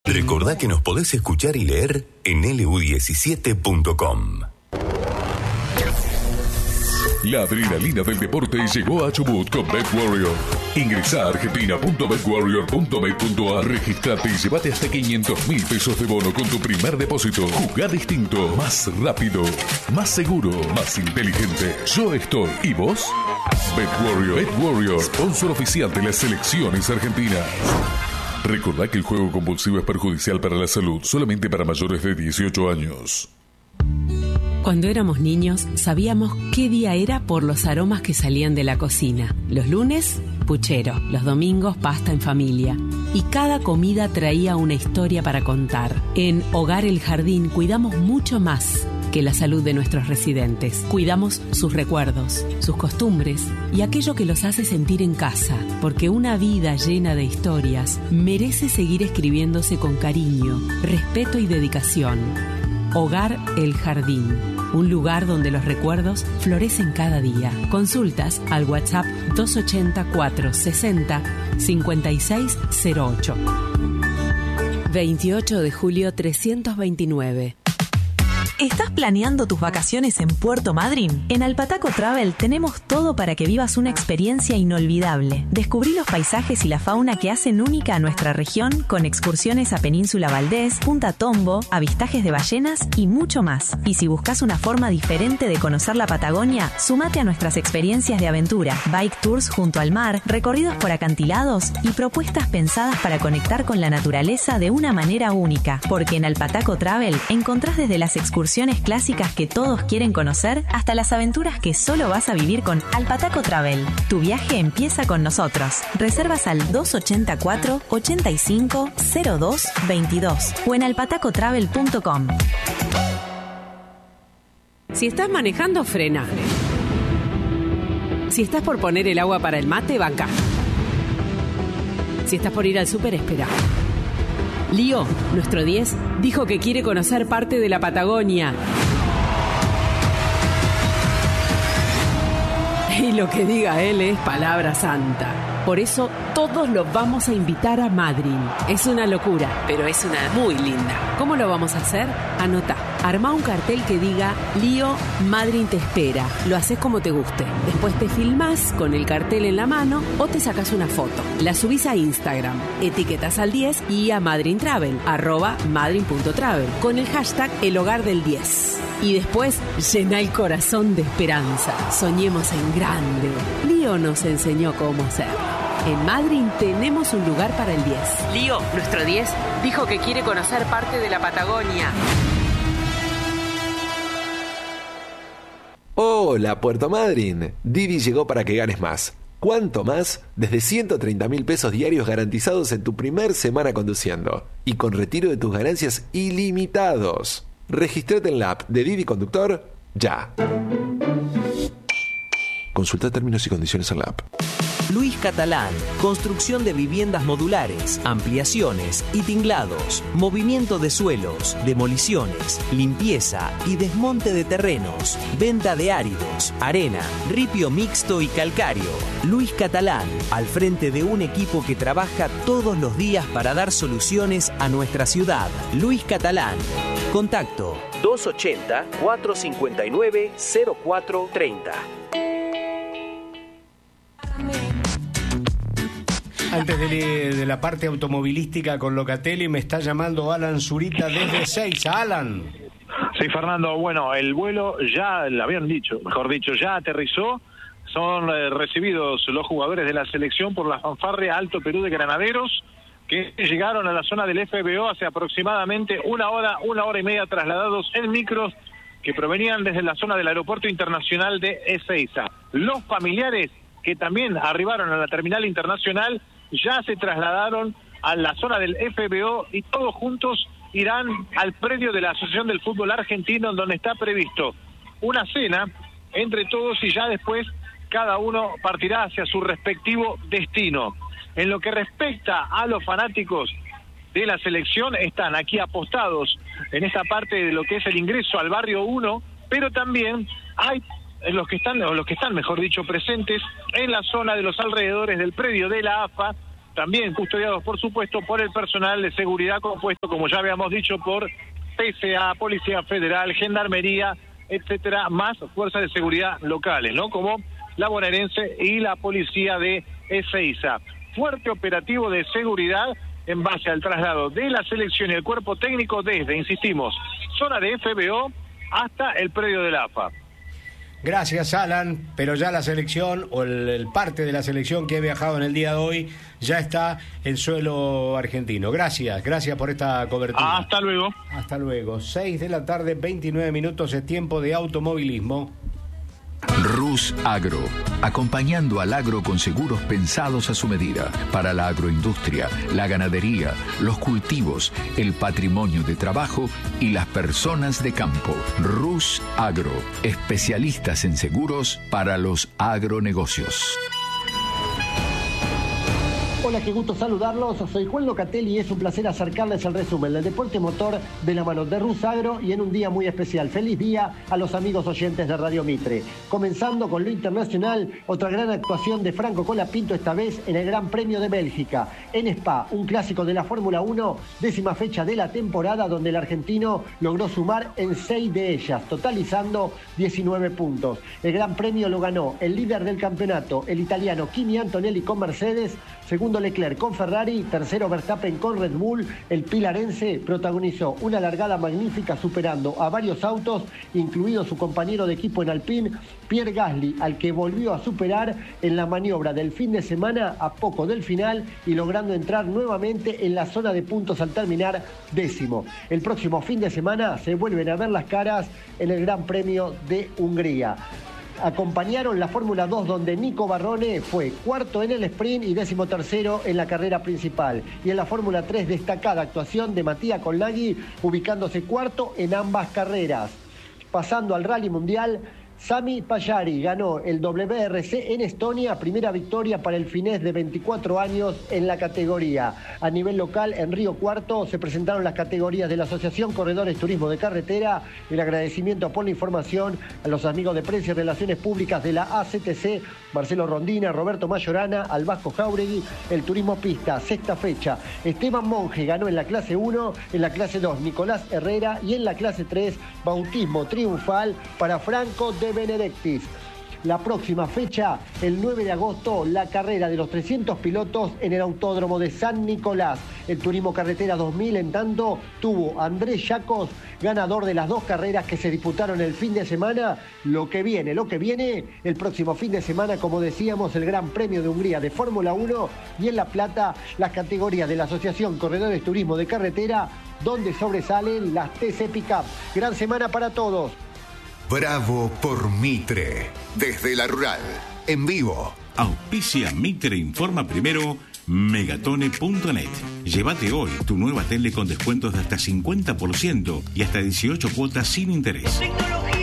Recordá que nos podés escuchar y leer en lu17.com. La adrenalina del deporte llegó a Chubut con BetWarrior. Ingresa a argentina.betwarrior.bet.ar, registrate y llevate hasta 500.000 pesos de bono con tu primer depósito. Jugá distinto, más rápido, más seguro, más inteligente. Yo estoy. ¿Y vos? BetWarrior, sponsor oficial de las selecciones argentinas. Recordá que el juego compulsivo es perjudicial para la salud, solamente para mayores de 18 años. Cuando éramos niños, sabíamos qué día era por los aromas que salían de la cocina. Los lunes, puchero. Los domingos, pasta en familia. Y cada comida traía una historia para contar. En Hogar El Jardín cuidamos mucho más que la salud de nuestros residentes. Cuidamos sus recuerdos, sus costumbres y aquello que los hace sentir en casa, porque una vida llena de historias merece seguir escribiéndose con cariño, respeto y dedicación. Hogar El Jardín, un lugar donde los recuerdos florecen cada día. Consultas al WhatsApp 280-460-5608. 28 de julio 329. ¿Estás planeando tus vacaciones en Puerto Madryn? En Alpataco Travel tenemos todo para que vivas una experiencia inolvidable. Descubrí los paisajes y la fauna que hacen única a nuestra región con excursiones a Península Valdés, Punta Tombo, avistajes de ballenas y mucho más. Y si buscas una forma diferente de conocer la Patagonia, sumate a nuestras experiencias de aventura, bike tours junto al mar, recorridos por acantilados y propuestas pensadas para conectar con la naturaleza de una manera única. Porque en Alpataco Travel encontrás desde las excursiones clásicas que todos quieren conocer hasta las aventuras que solo vas a vivir con Alpataco Travel. Tu viaje empieza con nosotros. Reservas al 284-85-02-22 o en alpatacotravel.com. Si estás manejando, frena. Si estás por poner el agua para el mate, banca. Si estás por ir al súper, espera. Lío, nuestro 10, dijo que quiere conocer parte de la Patagonia. Y lo que diga él es palabra santa. Por eso todos los vamos a invitar a Madryn. Es una locura, pero es una muy linda. ¿Cómo lo vamos a hacer? Anotá. Armá un cartel que diga Lío, Madryn te espera. Lo haces como te guste. Después te filmás con el cartel en la mano o te sacás una foto. La subís a Instagram. Etiquetas al 10 y a Madryn Travel, @madryn.travel, con el hashtag El Hogar del 10. Y después llená el corazón de esperanza. Soñemos en grande. Lío nos enseñó cómo hacerlo. En Madryn tenemos un lugar para el 10. Lío, nuestro 10, dijo que quiere conocer parte de la Patagonia. Hola, Puerto Madryn. Didi llegó para que ganes más. ¿Cuánto más? Desde 130.000 pesos diarios garantizados en tu primer semana conduciendo. Y con retiro de tus ganancias ilimitados. Regístrate en la app de Didi Conductor ya. Consulta términos y condiciones en la app. Luis Catalán, construcción de viviendas modulares, ampliaciones y tinglados, movimiento de suelos, demoliciones, limpieza y desmonte de terrenos, venta de áridos, arena, ripio mixto y calcáreo. Luis Catalán, al frente de un equipo que trabaja todos los días para dar soluciones a nuestra ciudad. Luis Catalán. Contacto 280-459-0430. Antes de la parte automovilística con Locatelli, me está llamando Alan Zurita desde Seiza. Alan. Sí, Fernando, bueno, el vuelo ya, el avión ya aterrizó. Son recibidos los jugadores de la selección por la fanfarria Alto Perú de Granaderos, que llegaron a la zona del FBO hace aproximadamente una hora y media, trasladados en micros que provenían desde la zona del Aeropuerto Internacional de Ezeiza. Los familiares que también arribaron a la terminal internacional ya se trasladaron a la zona del FBO y todos juntos irán al predio de la Asociación del Fútbol Argentino, donde está previsto una cena entre todos y ya después cada uno partirá hacia su respectivo destino. En lo que respecta a los fanáticos de la selección, están aquí apostados en esta parte de lo que es el ingreso al barrio 1, pero también hay los que están, mejor dicho, presentes en la zona de los alrededores del predio de la AFA, también custodiados, por supuesto, por el personal de seguridad compuesto, como ya habíamos dicho, por PSA, Policía Federal, Gendarmería, etcétera, más fuerzas de seguridad locales, ¿no? Como la bonaerense y la policía de Ezeiza. Fuerte operativo de seguridad en base al traslado de la selección y el cuerpo técnico desde, insistimos, zona de FBO hasta el predio del AFA. Gracias, Alan, pero ya la selección o el parte de la selección que ha viajado en el día de hoy ya está en suelo argentino. Gracias por esta cobertura. Hasta luego. Hasta luego. 6 de la tarde, 29 minutos, es tiempo de automovilismo. Rus Agro, acompañando al agro con seguros pensados a su medida, para la agroindustria, la ganadería, los cultivos, el patrimonio de trabajo y las personas de campo. Rus Agro, especialistas en seguros para los agronegocios. Hola, qué gusto saludarlos. Soy Juan Locatelli y es un placer acercarles el resumen del deporte motor de la mano de Rus Agro y en un día muy especial. Feliz día a los amigos oyentes de Radio Mitre. Comenzando con lo internacional, otra gran actuación de Franco Colapinto, esta vez en el Gran Premio de Bélgica. En Spa, un clásico de la Fórmula 1, 10ª fecha de la temporada, donde el argentino logró sumar en 6 de ellas, totalizando 19 puntos. El Gran Premio lo ganó el líder del campeonato, el italiano Kimi Antonelli con Mercedes, segundo Leclerc con Ferrari, tercero Verstappen con Red Bull. El pilarense protagonizó una largada magnífica superando a varios autos, incluido su compañero de equipo en Alpine, Pierre Gasly, al que volvió a superar en la maniobra del fin de semana a poco del final y logrando entrar nuevamente en la zona de puntos al terminar 10º. El próximo fin de semana se vuelven a ver las caras en el Gran Premio de Hungría. Acompañaron la Fórmula 2, donde Nico Barrone fue cuarto en el sprint y 13º en la carrera principal. Y en la Fórmula 3, destacada actuación de Mattia Colnaghi, ubicándose cuarto en ambas carreras. Pasando al Rally Mundial, Sami Pajari ganó el WRC en Estonia, primera victoria para el finés de 24 años en la categoría. A nivel local, en Río Cuarto, se presentaron las categorías de la Asociación Corredores Turismo de Carretera. El agradecimiento por la información a los amigos de Prensa y Relaciones Públicas de la ACTC, Marcelo Rondina, Roberto Mayorana, al Vasco Jauregui. El Turismo Pista, 6ª fecha. Esteban Monge ganó en la clase 1, en la clase 2 Nicolás Herrera y en la clase 3 Bautismo Triunfal para Franco de Benedictis. La próxima fecha, el 9 de agosto, la carrera de los 300 pilotos en el Autódromo de San Nicolás. El Turismo Carretera 2000, en tanto, tuvo Andrés Yacos, ganador de las 2 carreras que se disputaron el fin de semana. Lo que viene, el próximo fin de semana, como decíamos, el Gran Premio de Hungría de Fórmula 1 y en La Plata, las categorías de la Asociación Corredores Turismo de Carretera, donde sobresalen las TC Pickup. Gran semana para todos. Bravo por Mitre, desde la Rural, en vivo. Auspicia Mitre Informa Primero, Megatone.net. Llévate hoy tu nueva tele con descuentos de hasta 50% y hasta 18 cuotas sin interés.